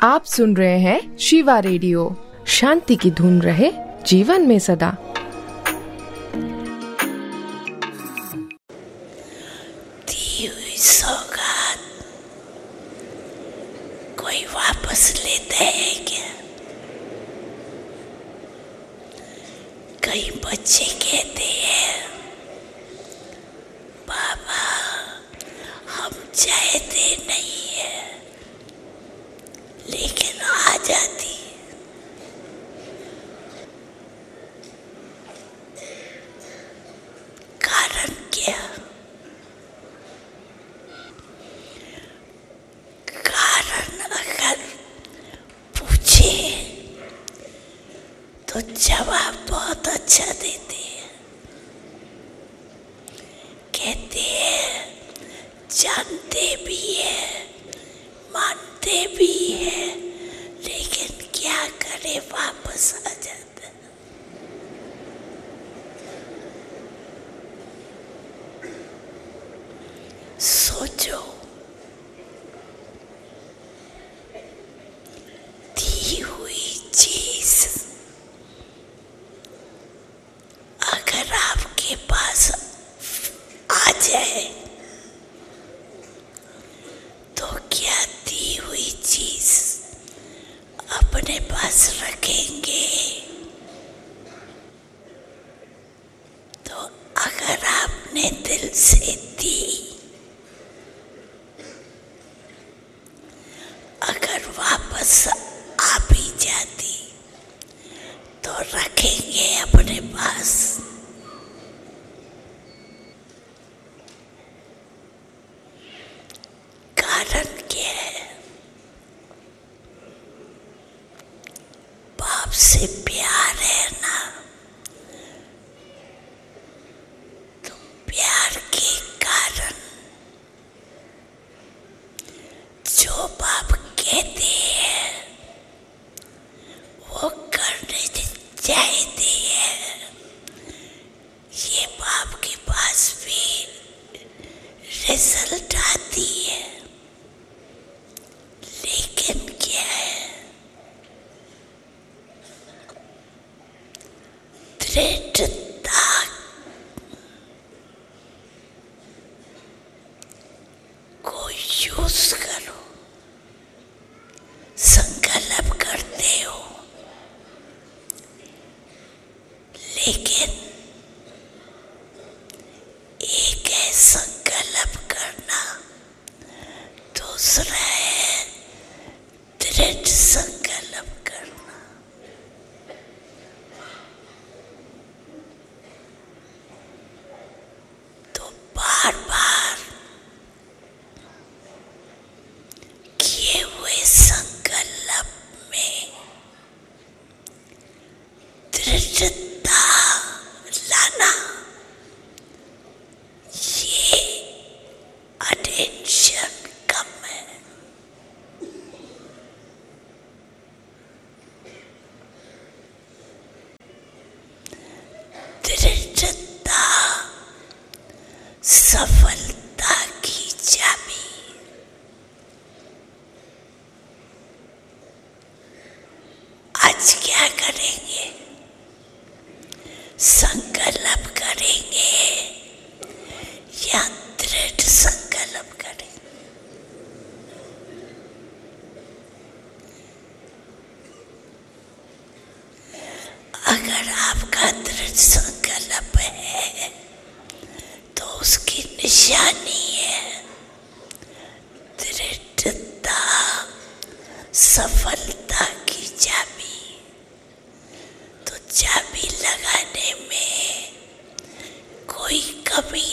आप सुन रहे हैं शिवा रेडियो। शांति की धुन रहे जीवन में सदा। दी हुई सौगात कोई वापस लेता है क्या? कई बच्चे कहते हैं बाबा हम चाहते नहीं है, लेकिन आ जाती। कारण क्या? कारण अगर पूछे तो जवाब बहुत अच्छा देते हैं। कहते हैं जानते भी है, मानते भी है, लेकिन क्या करे वापस आ जाता है। सोचो, दी हुई चीज अगर आपके पास आ जाए तो क्या दी हुई चीज अपने पास रखेंगे? तो अगर आपने दिल से दी, अगर वापस आ भी जाती तो रखेंगे अपने पास। कारण क्या है? बाप से प्यार है ना, तो प्यार के कारण जो बाप कहते हैं वो करने चाहते हैं। ये बाप के पास भी रिजल्ट आती है, लेकिन क्या है? दृढ़ता को यूज करो। संकल्प करते हो, लेकिन एक है संकल्प करना, दूसरा है दृढ़ संकल्प करना। तो बार बार किए हुए संकल्प में दृढ़ता लाना, ये अटेंशन कम है। दृढ़ता सफलता की चाबी। आज क्या करेंगे? संकल्प करेंगे या दृढ़ संकल्प करेंगे? अगर आपका दृढ़ संकल्प है तो उसकी निशानी है दृढ़ता सफलता की चाबी। तो चाबी लगाने में कोई कमी